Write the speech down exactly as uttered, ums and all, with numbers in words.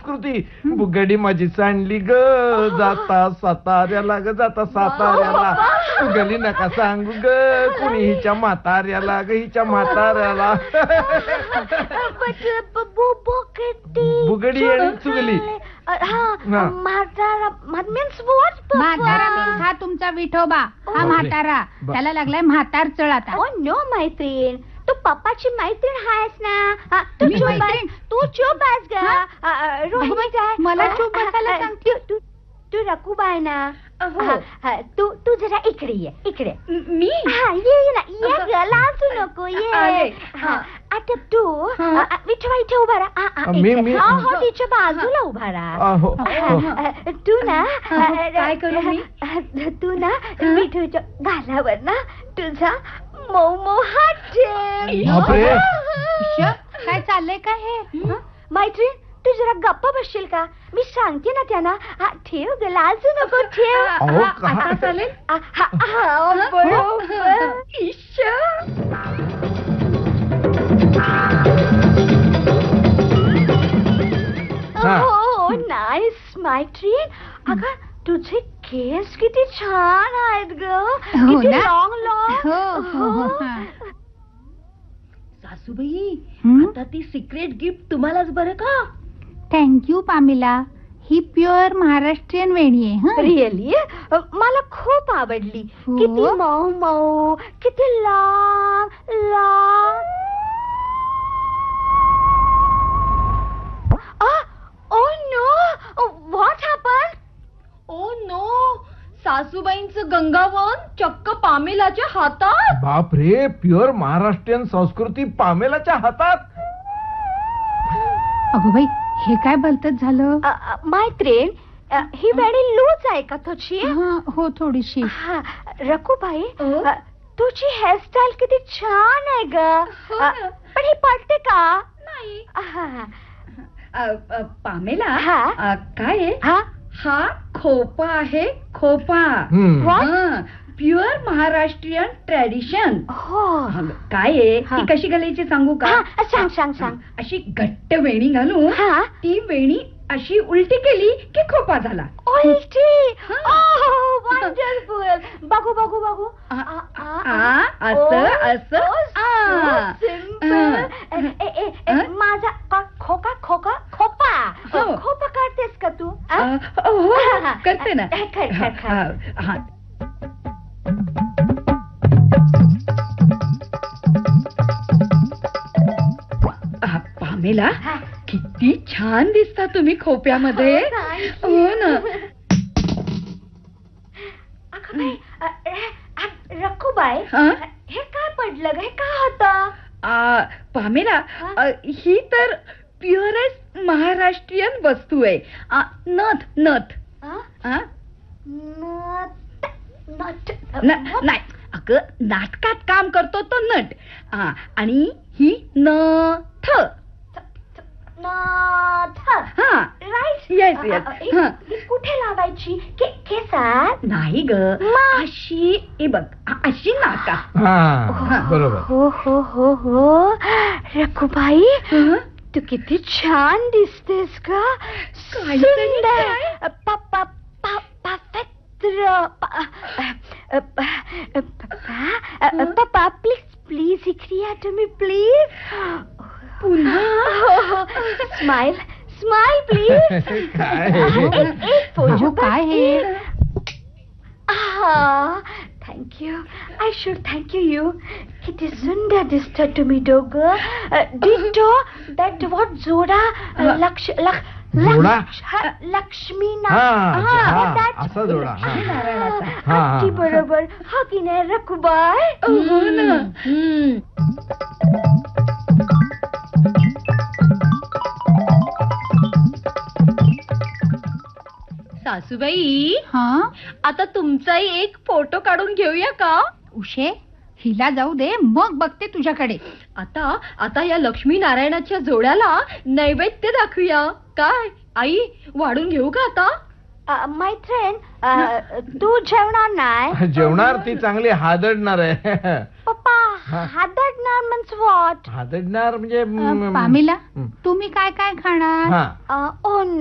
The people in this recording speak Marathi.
संस्कृती. बुगडी माझी सांडली ग जाता साताऱ्याला ग जाता साताऱ्याला. गली नका सांगू ग कुणी हिच्या म्हाताऱ्याला ग हिच्या म्हाताऱ्याला. बुगडी आणि चुगली. म्हातारा हा तुमचा विठोबा. हा म्हातारा त्याला लागलाय म्हातार चळ आता. ओ नो मैत्रीण, तू पप्पाची मैत्रीण आहेस ना. तू चुप बस, तू चुप बस ग. रोहिणी काय मला चुप बसायला सांगते. तू तू रकुबाई ना. तू तू जरा इकडे ये इकडे. मी हा ये ना ये ग लाजू नको ये. आता तू विठवा इथे उभा राहा. हो तिच्या बाजूला उभा राहा. तू ना काय करू मी? तू ना विठूच्या गालावर ना तुझा मऊ मऊ हात ठेव. काय चाललंय का हे? मैत्रीण तू जरा गप्प बसशील का? मी सांगते ना त्यांना. ठेव ग लाजू नको ठेव. आता चालेल. बरोबर. हो नाईस मैत्रीण. अगं तुझे केस किती छान आहेत ग. किती लॉंग लॉंग. सासूबाई आता ती सिक्रेट गिफ्ट तुम्हालाच बरं का. Thank you Pamela. ही प्युअर महाराष्ट्रीयन वेणी आहे. रिअली मला खूप आवडली. किती मऊ मऊ किती long long. Oh know what happen. Oh no सासूबाईंचं Gangavan चक्क पामेलाच्या हातात. बापरे प्युअर महाराष्ट्रीयन संस्कृती पामेलाच्या हातात. अगो बाई हे काय भलतच झालं. मैत्रीण ही वेळी लूज आहे का तुझी? हो थोडीशी. रकुबाई तुझी हेअरस्टाईल किती छान आहे ग. पण ही पडते का? नाही. पामेला काय हा खोपा आहे. खोपा प्युअर महाराष्ट्रीयन ट्रॅडिशन. काय आहे ती कशी घालायची सांगू का? सांग सांग सांग. अशी घट्ट वेणी घालून ती वेणी अशी उलटी केली की खोपा झाला. उलटी. वंडरफुल. बघू बघू बघू. असं असं सिंपल. माझा खोका खोका खोपा खोपा काढतेस का तू? हो करते ना. पामेला किती छान दिसता तुम्ही खोप्यामध्ये. हो ना. रकुबाई हे काय पडलं ग? हे काय होतं? पामेला ही तर प्युअरेस्ट महाराष्ट्रीयन वस्तू आहे. नथ नथ. नाही अगं नाटकात काम करतो तो नट. आणि ही नथ. राईट. Yes yes. कुठे लावायची? केसात? नाही ग अशी. हे बघ अशी नाका. बरोबर. हो हो हो हो. रकुबाई तू किती छान दिसतेस का. सुंदर. पप्पा पप्पा प्लीज प्लीज इकडे या तुम्ही प्लीज. पुन्हा स्माइल स्माइल प्लीज. एक फोटो. काय हे? Thank you. I should thank you you. किती सुंदर दिसता तुम्ही दोघं. डिटो दॅट व्हॉट जोडा. लक्ष जोडा लक्ष्मी असा जोडा. अगदी बरोबर. हा की नाही रकुबाई? हो ना. सासूबाई आता तुमचाही एक फोटो काढून घेऊया का? उशे हिला जाऊ दे मग बघते तुझ्याकडे. आता आता या लक्ष्मी नारायणाच्या जोड्याला नैवेद्य दाखवूया. काय आई वाढून घेऊ का आता? मैत्रीण तू जेवणार नाही? जेवणार ती चांगली हादडणार आहे. पप्पा हादडणार म्हणजे व्हॉट? हादडणार म्हणजे पामिला तुम्ही काय काय खाणार? ओ